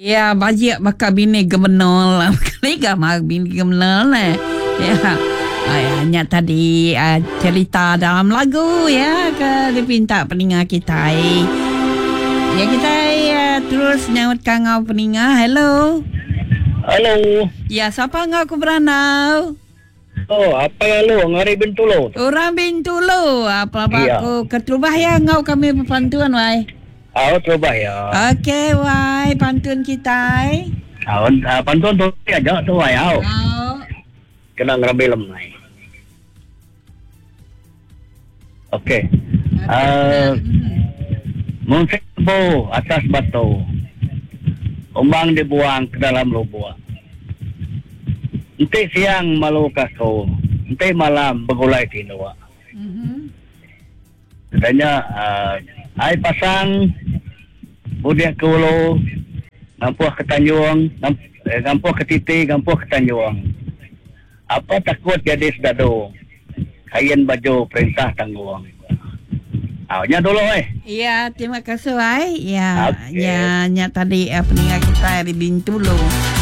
Ya, bajak bakal bini gemenol. Kali gamar bini gemenol Ya. Hanya tadi cerita dalam lagu ya ke dipinta peninga kita. Ya kita terus nyawat kangau peninga. Hello. Halo. Ya, siapa ngau ku beranau? Oh, apa lalu? Ngari Bintulo. Orang Bintulo. Apa Iya. aku ketubah ya ngau kami berpantuan wai. Coba ya. Okey wai pantun kita. Pantun tu aja tu ya. Oh. Kena ngerebelem nai. Okey. Munsebo atas batu. Umbang dibuang ke dalam lubuk. Nanti siang malu kaso. Nanti malam begulai tinua. Katanya ay pasang budiak ke ulo, gampuh ke Tanjung, gampuh ke Titi, gampuh ke Tanjung. Apa takut gadis dado, kain baju perintah tanggung. Nya dulu Iya, terima kasih wai. Ya, Okay. nya tadi peningat kita di Bintulo.